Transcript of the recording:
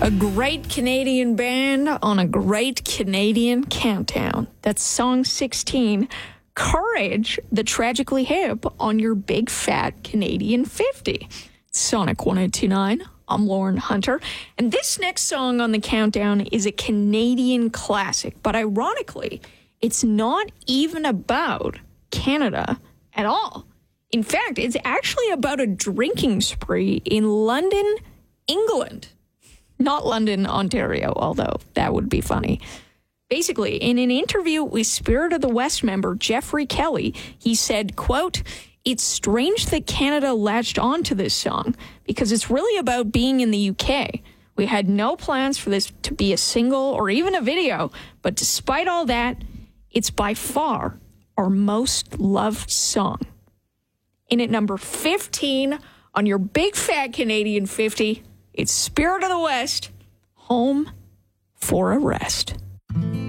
A great Canadian band on a great Canadian countdown. That's song 16, Courage, the Tragically Hip, on your big fat Canadian 50. Sonic 1029. I'm Lauren Hunter. And this next song on the countdown is a Canadian classic. But ironically, it's not even about Canada at all. In fact, it's actually about a drinking spree in London, England. Not London, Ontario, although that would be funny. Basically, in an interview with Spirit of the West member Jeffrey Kelly, he said, quote, "It's strange that Canada latched on to this song because it's really about being in the UK. We had no plans for this to be a single or even a video, but despite all that, it's by far our most loved song." In at number 15 on your big fat Canadian 50, it's Spirit of the West, Home for a Rest.